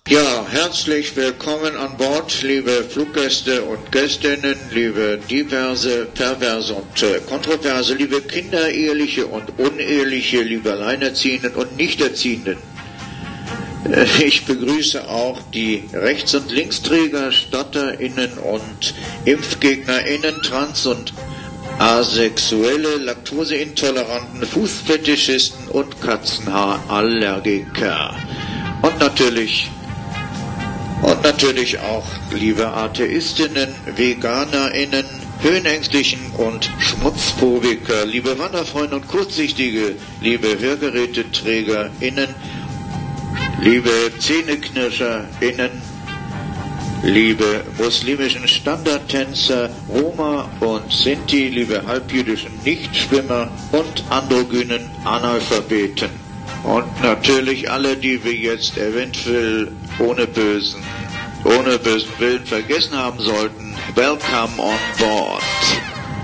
Ja, herzlich willkommen an Bord, liebe Fluggäste und Gästinnen, liebe diverse, perverse und kontroverse, liebe Kinder, eheliche und uneheliche, liebe Alleinerziehenden und Nichterziehenden. Ich begrüße auch die Rechts- und Linksträger, StotterInnen und ImpfgegnerInnen, Trans- und Asexuelle, Laktoseintoleranten, Fußfetischisten und Katzenhaarallergiker. Und natürlich auch liebe AtheistInnen, VeganerInnen, Höhenängstlichen und Schmutzphobiker, liebe Wanderfreunde und Kurzsichtige, liebe HörgeräteträgerInnen, liebe ZähneknirscherInnen, liebe muslimischen Standardtänzer, Roma und Sinti, liebe halbjüdischen Nichtschwimmer und androgynen Analphabeten. Und natürlich alle, die wir jetzt eventuell ohne bösen Willen vergessen haben sollten. Welcome on board.